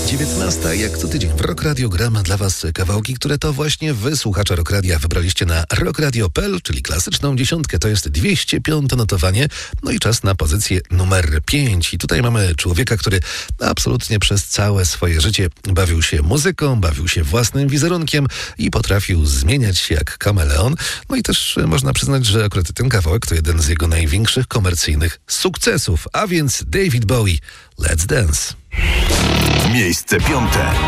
19. Jak co tydzień w Rock Radio gram dla Was kawałki, które to właśnie wy, słuchacze Rock Radia, wybraliście na rockradio.pl, czyli klasyczną dziesiątkę. To jest 205 notowanie. No i czas na pozycję numer 5. I tutaj mamy człowieka, który absolutnie przez całe swoje życie bawił się muzyką, bawił się własnym wizerunkiem i potrafił zmieniać się jak kameleon. No i też można przyznać, że akurat ten kawałek to jeden z jego największych komercyjnych sukcesów. A więc David Bowie, Let's Dance. Miejsce 5.